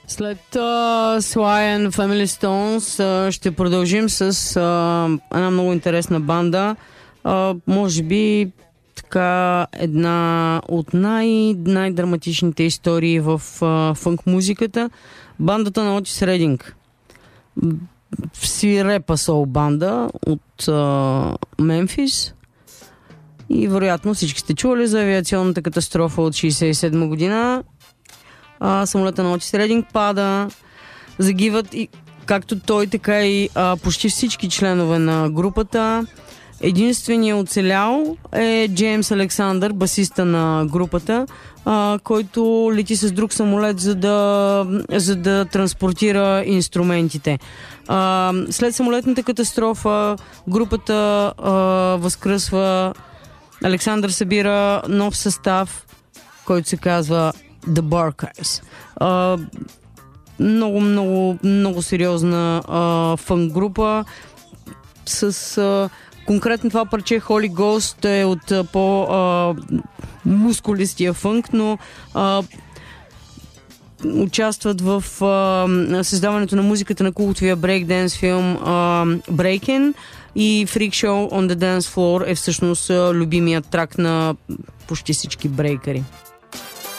След Sly and Family Stones ще продължим с една много интересна банда. Може би така една от най-драматичните истории в фънк музиката. Бандата на Отис Рединг. Свирепа сол банда от Мемфис. И вероятно всички сте чували за авиационната катастрофа от 1967 година. Самолета на Отис Рединг пада, загиват и както той, така и почти всички членове на групата. Единственият оцелял е Джеймс Александър, басиста на групата, който лети с друг самолет, за да транспортира инструментите. След самолетната катастрофа групата възкръсва. Александър събира нов състав, който се казва The Barkers. Много сериозна фънк група с конкретно това парче Holy Ghost е от по-мускулистия фънк, но участват в създаването на музиката на култовия брейкденс филм Breakin' и Freak Show on the Dance Floor е всъщност любимият трак на почти всички брейкъри.